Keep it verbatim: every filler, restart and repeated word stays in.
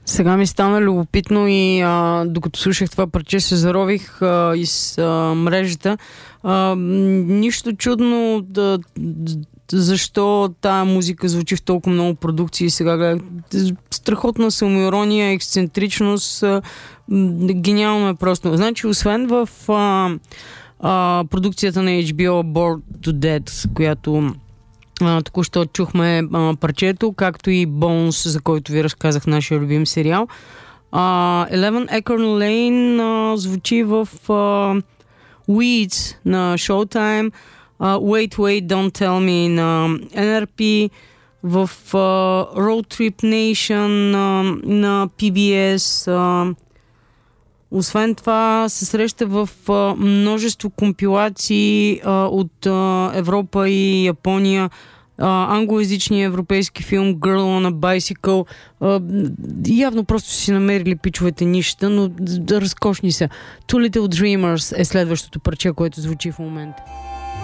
Сега ми стана любопитно и а, докато слушах това парче, се зарових а, из а, мрежата. А, нищо чудно да, защо тая музика звучи в толкова много продукции. Сега гледах страхотна самоирония, ексцентричност. А, гениално е просто. Значи, освен в а, а, продукцията на Ейч Би О Bored to Death, която Uh, току-що чухме uh, парчето, както и Bones, за който ви разказах, нашия любим сериал. Uh, Eleven Acorn Lane uh, звучи в uh, Weeds на Showtime, uh, Wait, Wait, Don't Tell Me на Ен Ар Пи, в uh, Road Trip Nation uh, на Пи Би Ес. Uh, Освен това се среща в а, множество компилации а, от а, Европа и Япония. А, англоязичния европейски филм Girl on a Bicycle. А, явно просто си намерили пичовете нища, но да, разкошни са. Two Little Dreamers е следващото парче, което звучи в момента.